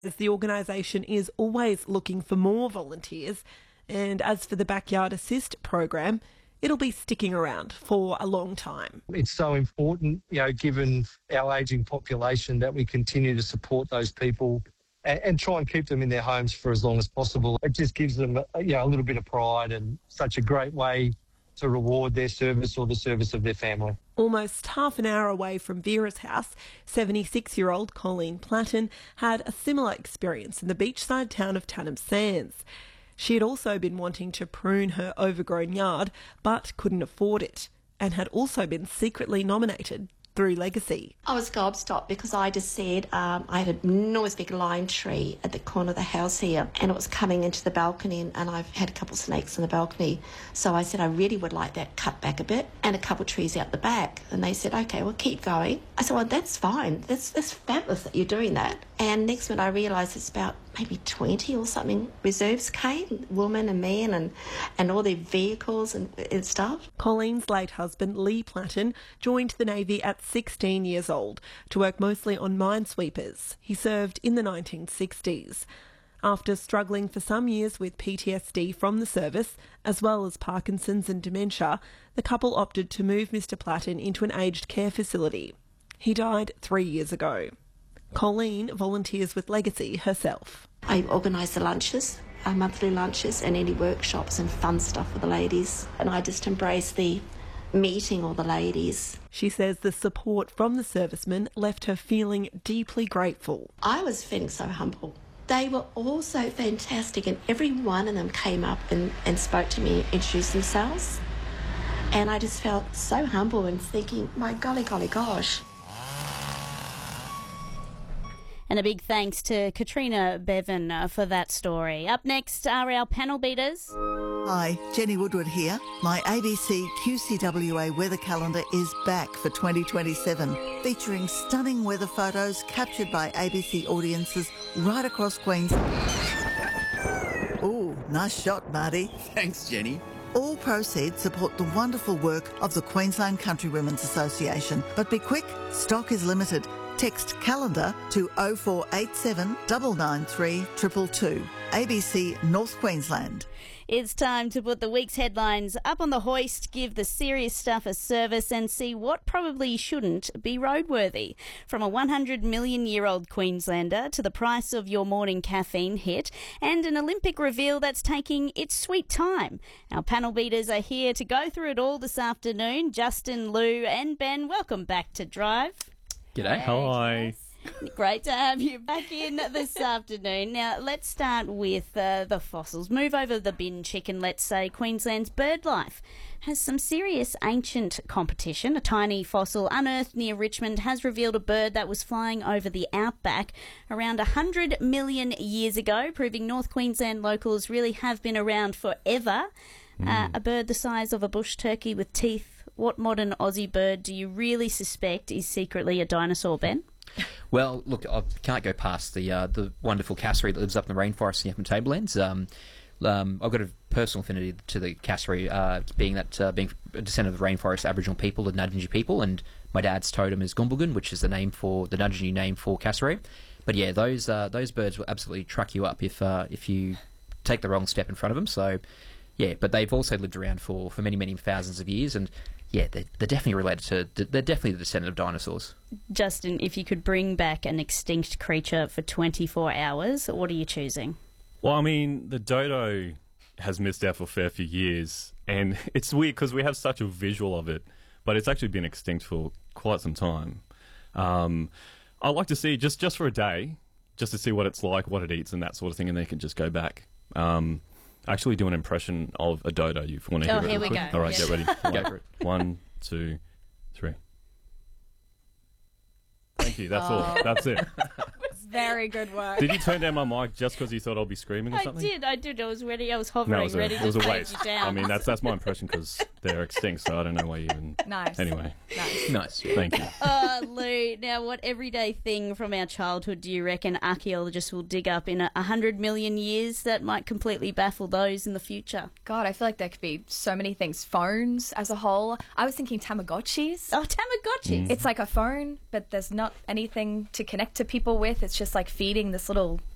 As the organisation is always looking for more volunteers, and as for the Backyard Assist program, it'll be sticking around for a long time. It's so important, given our ageing population, that we continue to support those people and try and keep them in their homes for as long as possible. It just gives them a little bit of pride and such a great way to reward their service or the service of their family. Almost half an hour away from Vera's house, 76-year-old Colleen Platten had a similar experience in the beachside town of Tannum Sands. She had also been wanting to prune her overgrown yard, but couldn't afford it, and had also been secretly nominated through Legacy. I was gobstopped because I just said I had a enormous big lime tree at the corner of the house here, and it was coming into the balcony, and I've had a couple of snakes in the balcony. So I said I really would like that cut back a bit, and a couple of trees out the back. And they said, okay, well, keep going. I said, well, that's fine. That's fabulous that you're doing that. And next minute I realised it's about maybe 20 or something reserves came, women and men and all their vehicles and stuff. Colleen's late husband, Lee Platten, joined the Navy at 16 years old to work mostly on minesweepers. He served in the 1960s. After struggling for some years with PTSD from the service, as well as Parkinson's and dementia, the couple opted to move Mr Platten into an aged care facility. He died 3 years ago. Colleen volunteers with Legacy herself. I organise the lunches, monthly lunches, and any workshops and fun stuff for the ladies. And I just embrace the meeting all the ladies. She says the support from the servicemen left her feeling deeply grateful. I was feeling so humble. They were all so fantastic, and every one of them came up and spoke to me, introduced themselves. And I just felt so humble and thinking, my golly gosh. And a big thanks to Katrina Bevan for that story. Up next are our panel beaters. Hi, Jenny Woodward here. My ABC QCWA weather calendar is back for 2027, featuring stunning weather photos captured by ABC audiences right across Queensland. Ooh, nice shot, Marty. Thanks, Jenny. All proceeds support the wonderful work of the Queensland Country Women's Association. But be quick, stock is limited. Text calendar to 0487 993 222. ABC North Queensland. It's time to put the week's headlines up on the hoist, give the serious stuff a service and see what probably shouldn't be roadworthy. From a 100 million-year-old Queenslander to the price of your morning caffeine hit and an Olympic reveal that's taking its sweet time. Our panel beaters are here to go through it all this afternoon. Justin, Lou and Ben, welcome back to Drive. G'day. Hi. Great to have you back in this afternoon. Now, let's start with the fossils. Move over the bin chicken, let's say. Queensland's BirdLife has some serious ancient competition. A tiny fossil unearthed near Richmond has revealed a bird that was flying over the outback around 100 million years ago, proving North Queensland locals really have been around forever. A bird the size of a bush turkey with teeth. What modern Aussie bird do you really suspect is secretly a dinosaur, Ben? Well, look, I can't go past the wonderful cassery that lives up in the rainforest in the Tablelands. I've got a personal affinity to the cassery, being a descendant of the rainforest Aboriginal people, the Nudgee people, and my dad's totem is Gumbulgun, which is the Nudgee name for cassery. But yeah, those birds will absolutely truck you up if you take the wrong step in front of them. So yeah, but they've also lived around for many, many thousands of years, and yeah, they're definitely related to. They're definitely the descendant of dinosaurs. Justin, if you could bring back an extinct creature for 24 hours, what are you choosing? Well, I mean, the dodo has missed out for a fair few years, and it's weird because we have such a visual of it, but it's actually been extinct for quite some time. I'd like to see just for a day, just to see what it's like, what it eats, and that sort of thing, and then it can just go back. Actually do an impression of a dodo. You want to hear it? Oh, here we go. All right, Yeah. get ready. Go for it. 1, 2, 3. Thank you. That's all. That's it. Very good work. Did you turn down my mic just because you thought I'd be screaming or something? I did. I was ready. I was hovering, ready it was to a take waste. you down. I mean, that's my impression because they're extinct, so I don't know why you even... Nice. Anyway. Nice. Thank you. Lou, now what everyday thing from our childhood do you reckon archaeologists will dig up in 100 million years that might completely baffle those in the future? God, I feel like there could be so many things. Phones as a whole. I was thinking Tamagotchis. Oh, Tamagotchis. It's like a phone, but there's not anything to connect to people with. It's just like feeding this little